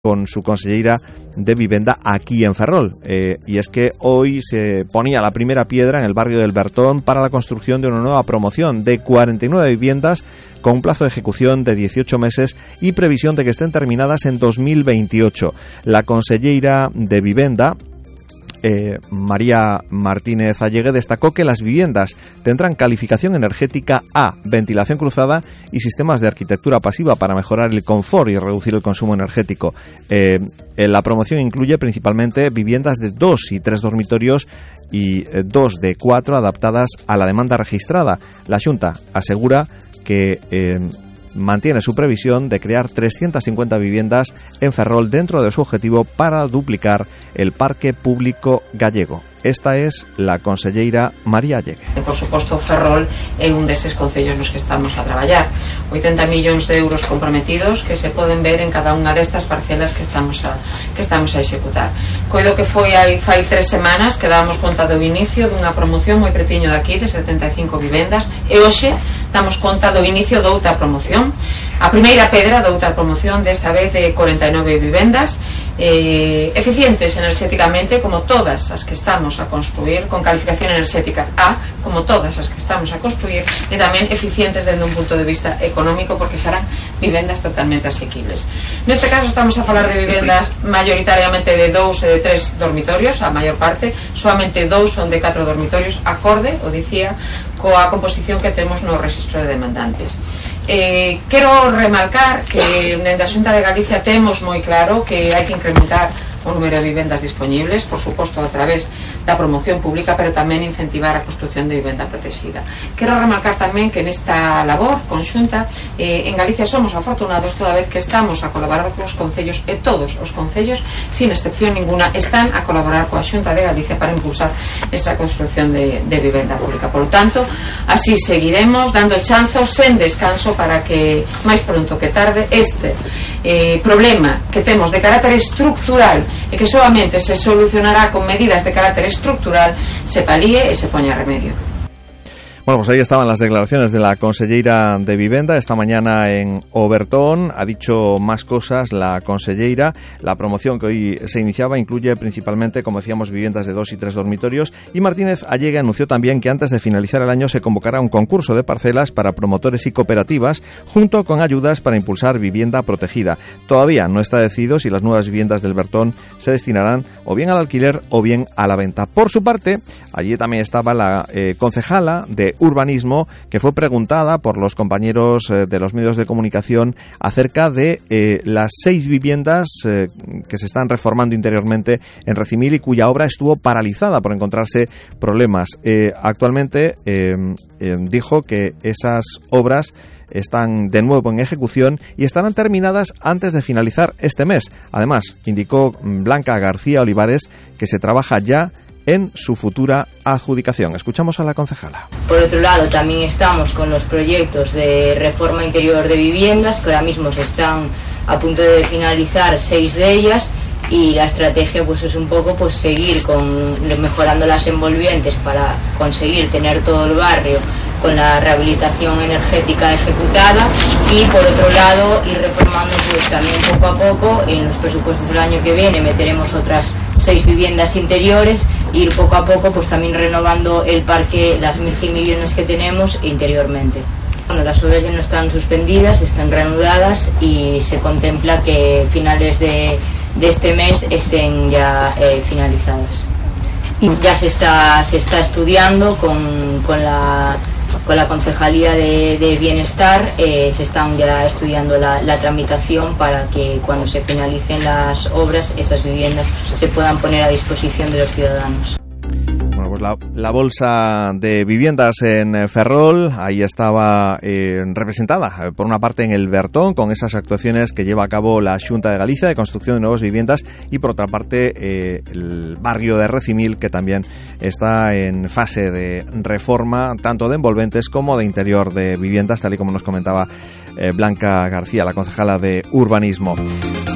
con su conselleira de Vivenda aquí en Ferrol. Y es que hoy se ponía la primera piedra en el barrio del Bertón para la construcción de una nueva promoción de 49 viviendas con un plazo de ejecución de 18 meses y previsión de que estén terminadas en 2028. La conselleira de Vivenda, María Martínez Allegue, destacó que las viviendas tendrán calificación energética A, ventilación cruzada y sistemas de arquitectura pasiva para mejorar el confort y reducir el consumo energético. La promoción incluye principalmente viviendas de 2 y 3 dormitorios y 2 de 4 adaptadas a la demanda registrada. La Xunta asegura que mantiene su previsión de crear 350 viviendas en Ferrol dentro de su objetivo para duplicar el parque público gallego. Esta es la conselleira María Allegue. Por suposto, Ferrol é un deses concellos nos que estamos a traballar. 80 millóns de euros comprometidos que se poden ver en cada unha destas parcelas que estamos a executar. Coido que foi fai 3 semanas que dábamos conta do inicio dunha promoción moi pretiño daqui de 75 vivendas e hoxe damos conta do inicio de outra promoción. A primeira pedra de outra promoción, desta vez de 49 vivendas eficientes enerxéticamente como todas as que estamos a construir, con calificación enerxética A como todas as que estamos a construir, e tamén eficientes desde un punto de vista económico porque serán vivendas totalmente asequibles. Neste caso estamos a falar de vivendas mayoritariamente de 2 e de 3 dormitorios, a maior parte, solamente 2 son de 4 dormitorios, acorde, o dicía, coa composición que temos no registro de demandantes. Quero remarcar que dende a Xunta de Galicia temos moi claro que hai que incrementar o número de vivendas disponibles, por suposto a través da promoción pública, pero tamén incentivar a construción de vivenda protegida. Quero remarcar tamén que nesta labor conxunta en Galicia somos afortunados toda vez que estamos a colaborar cos concellos, e todos os concellos, sin excepción ninguna, están a colaborar coa Xunta de Galicia para impulsar esta construcción de vivenda pública. Por lo tanto, así seguiremos dando chanzos sen descanso para que máis pronto que tarde este problema que temos de carácter estructural e que solamente se solucionará con medidas de carácter estructural se palíe e se poña remedio. Bueno, pues ahí estaban las declaraciones de la conselleira de Vivenda esta mañana en Obertón. Ha dicho más cosas la conselleira. La promoción que hoy se iniciaba incluye principalmente, como decíamos, viviendas de 2 y 3 dormitorios. Y Martínez Allegue anunció también que antes de finalizar el año se convocará un concurso de parcelas para promotores y cooperativas, junto con ayudas para impulsar vivienda protegida. Todavía no está decidido si las nuevas viviendas del Bertón se destinarán o bien al alquiler o bien a la venta. Por su parte, allí también estaba la concejala de Urbanismo, que fue preguntada por los compañeros de los medios de comunicación acerca de las 6 viviendas que se están reformando interiormente en Recimil y cuya obra estuvo paralizada por encontrarse problemas. Actualmente dijo que esas obras están de nuevo en ejecución y estarán terminadas antes de finalizar este mes. Además, indicó Blanca García Olivares que se trabaja ya en su futura adjudicación. Escuchamos a la concejala. Por otro lado, también estamos con los proyectos de reforma interior de viviendas, que ahora mismo se están a punto de finalizar 6 de ellas, y la estrategia pues es un poco pues seguir mejorando las envolvientes para conseguir tener todo el barrio con la rehabilitación energética ejecutada, y por otro lado ir reformando pues también poco a poco. En los presupuestos del año que viene meteremos otras 6 viviendas interiores, ir poco a poco pues también renovando el parque, las 1100 viviendas que tenemos interiormente. Bueno, las obras ya no están suspendidas, están reanudadas y se contempla que finales de este mes estén ya finalizadas. Y ya se está estudiando con la Concejalía de Bienestar, se están ya estudiando la tramitación para que cuando se finalicen las obras esas viviendas se puedan poner a disposición de los ciudadanos. Bueno, pues la bolsa de viviendas en Ferrol, ahí estaba representada por una parte en el Bertón, con esas actuaciones que lleva a cabo la Xunta de Galicia de construcción de nuevas viviendas, y por otra parte el barrio de Recimil, que también está en fase de reforma, tanto de envolventes como de interior de viviendas, tal y como nos comentaba Blanca García, la concejala de Urbanismo.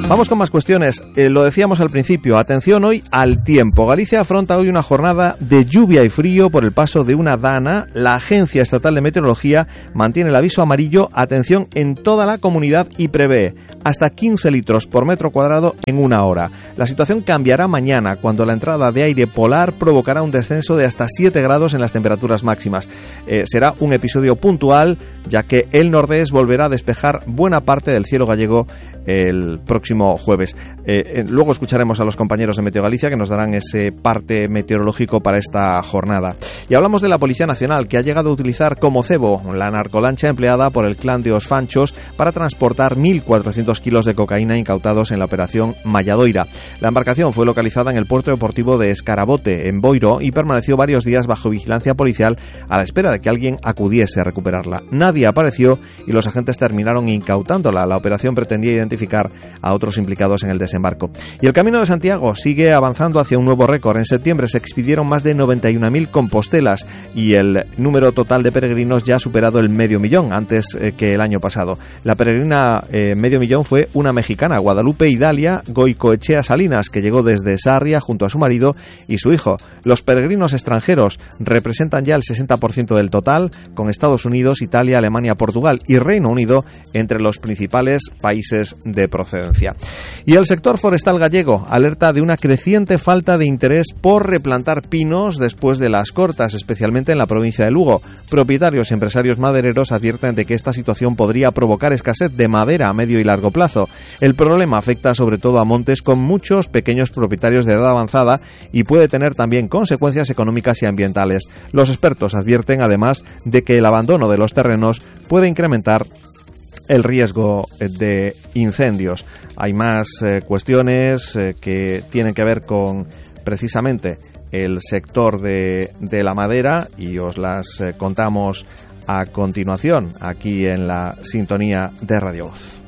Vamos con más cuestiones. Lo decíamos al principio, atención hoy al tiempo. Galicia afronta hoy una jornada de lluvia y frío por el paso de una dana. La Agencia Estatal de Meteorología mantiene el aviso amarillo, atención, en toda la comunidad y prevé hasta 15 litros por metro cuadrado en una hora. La situación cambiará mañana, cuando la entrada de aire polar provocará un descenso de hasta 7 grados en las temperaturas máximas. Será un episodio puntual, ya que el nordés volverá a despejar buena parte del cielo gallego el próximo jueves. Luego escucharemos a los compañeros de Meteo Galicia que nos darán ese parte meteorológico para esta jornada. Y hablamos de la Policía Nacional, que ha llegado a utilizar como cebo la narcolancha empleada por el clan de Os Fanchos para transportar 1.400 kilos de cocaína incautados en la operación Malladoira. La embarcación fue localizada en el puerto deportivo de Escarabote, en Boiro, y permaneció varios días bajo vigilancia policial a la espera de que alguien acudiese a recuperarla. Nadie apareció y los agentes terminaron incautándola. La operación pretendía identificar a otros implicados en el desembarco. Y el Camino de Santiago sigue avanzando hacia un nuevo récord. En septiembre se expidieron más de 91.000 compostelas y el número total de peregrinos ya ha superado el 500.000 antes que el año pasado. La peregrina 500.000 fue una mexicana, Guadalupe Idalia Goicoechea Salinas, que llegó desde Sarria junto a su marido y su hijo. Los peregrinos extranjeros representan ya el 60% del total, con Estados Unidos, Italia, Alemania, Portugal y Reino Unido entre los principales países de procedencia. Y el sector forestal gallego alerta de una creciente falta de interés por replantar pinos después de las cortas, especialmente en la provincia de Lugo. Propietarios y empresarios madereros advierten de que esta situación podría provocar escasez de madera a medio y largo plazo. El problema afecta sobre todo a montes con muchos pequeños propietarios de edad avanzada y puede tener también consecuencias económicas y ambientales. Los expertos advierten además de que el abandono de los terrenos puede incrementar el riesgo de incendios. Hay más cuestiones que tienen que ver con precisamente el sector de la madera y os las contamos a continuación aquí en la sintonía de Radio Voz.